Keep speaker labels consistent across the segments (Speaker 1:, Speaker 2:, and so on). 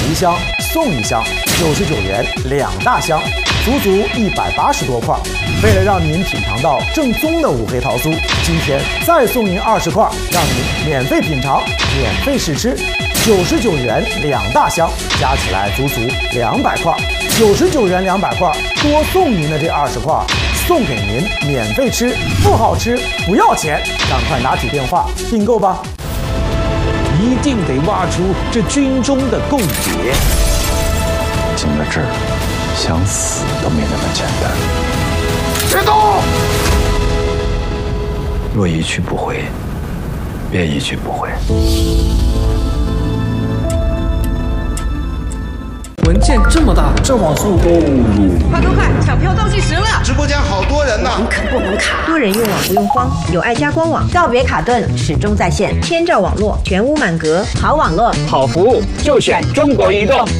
Speaker 1: 一箱送一箱，99元2大箱，足足180多块。为了让您品尝到正宗的五黑桃酥，今天再送您20块，让您免费品尝、免费试吃。99元2大箱，加起来足足200块。99元200块，多送您的这20块，送给您免费吃，不好吃不要钱，赶快拿起电话订购吧！
Speaker 2: 一定得挖出这军中的共谍。
Speaker 3: 进了这儿，想死都没那么简单。
Speaker 4: 别动！
Speaker 3: 若一去不回，便一去不回。
Speaker 2: 文件这么大，这网速
Speaker 5: 快，抢票倒计时了！
Speaker 4: 直播间好多人呢，
Speaker 5: 不能卡。
Speaker 6: 多人用网不用慌，有爱家官网，告别卡顿，始终在线，千兆网络，全屋满格，好网络，
Speaker 2: 好服务就选中国移动。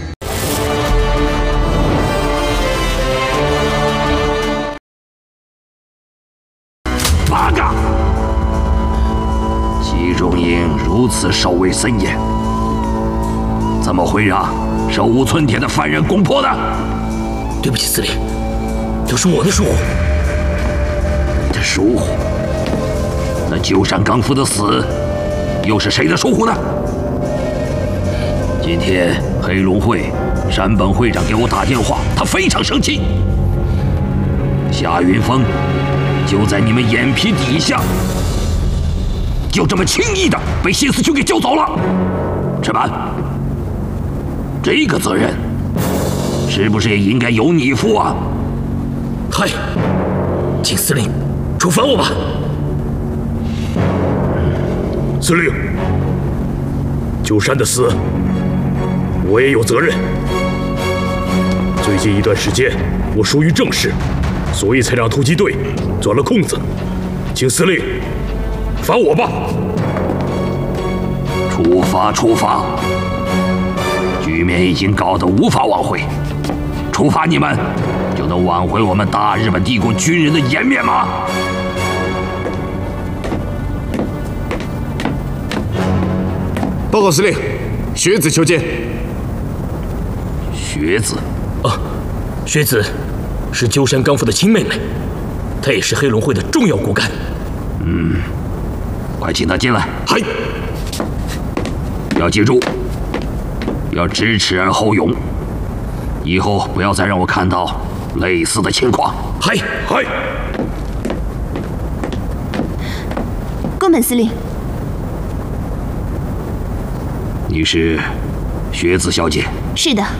Speaker 4: 八个！集中营如此守卫森严，怎么会让手无寸铁的犯人攻破呢？
Speaker 7: 对不起，司令，都是我的疏忽。
Speaker 4: 你的疏忽？那鸠山刚夫的死，又是谁的疏忽呢？今天黑龙会山本会长给我打电话，他非常生气。夏云峰就在你们眼皮底下，就这么轻易的被新四军给救走了。赤坂，这个责任是不是也应该由你负啊？
Speaker 7: 嗨，请司令处罚我吧。
Speaker 8: 司令，鸠山的死，我也有责任。最近一段时间，我疏于政事，所以才让突击队钻了空子。请司令罚我吧。
Speaker 4: 处罚！局面已经搞得无法挽回，处罚你们就能挽回我们大日本帝国军人的颜面吗？
Speaker 9: 报告司令，雪子求见。
Speaker 4: 雪子？
Speaker 7: 雪子是鸠山刚夫的亲妹妹，她也是黑龙会的重要骨干。
Speaker 4: 快请她进来。
Speaker 8: 嗨，
Speaker 4: 要记住，要知耻而后勇，以后不要再让我看到类似的情况。
Speaker 8: 嗨，
Speaker 5: 宫本司令，
Speaker 4: 你是雪子小姐？
Speaker 5: 是的。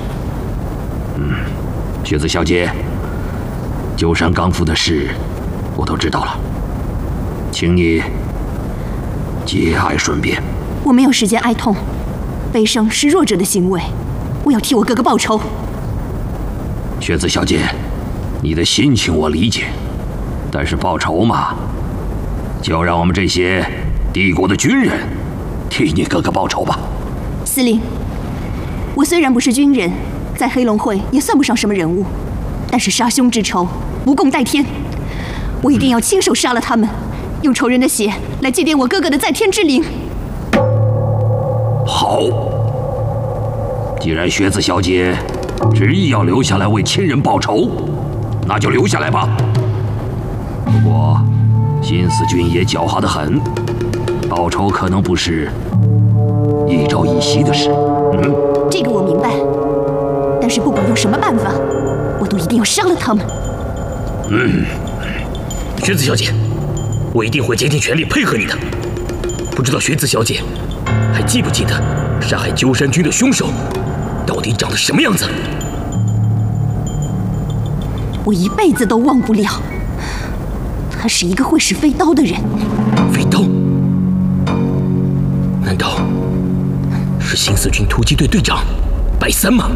Speaker 4: 雪子小姐，鸠山刚夫的事我都知道了，请你节哀顺变。
Speaker 5: 我没有时间哀痛，悲伤是弱者的行为，我要替我哥哥报仇。
Speaker 4: 雪子小姐，你的心情我理解，但是报仇嘛，就要让我们这些帝国的军人替你哥哥报仇吧。
Speaker 5: 司令，我虽然不是军人，在黑龙会也算不上什么人物，但是杀兄之仇，不共戴天。我一定要亲手杀了他们，用仇人的血来祭奠我哥哥的在天之灵。
Speaker 4: 好，既然雪子小姐执意要留下来为亲人报仇，那就留下来吧。不过，新四军也狡猾得很，报仇可能不是一朝一夕的事。
Speaker 5: 这个我明白，但是不管用什么办法，我都一定要杀了他们。
Speaker 7: 雪子小姐，我一定会竭尽全力配合你的。不知道雪子小姐还记不记得杀害鸠山君的凶手到底长得什么样子？
Speaker 5: 我一辈子都忘不了，他是一个会使飞刀的人。
Speaker 7: 飞刀？难道是新四军突击队队长白三吗？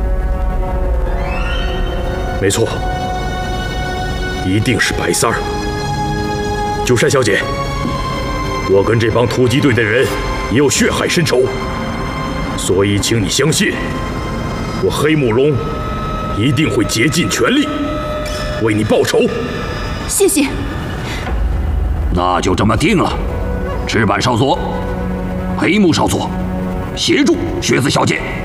Speaker 8: 没错，一定是白三儿。鸠山小姐，我跟这帮突击队的人也有血海深仇，所以请你相信，我黑木龙一定会竭尽全力为你报仇。
Speaker 5: 谢谢。
Speaker 4: 那就这么定了。赤坂少佐，黑木少佐，协助雪子小姐。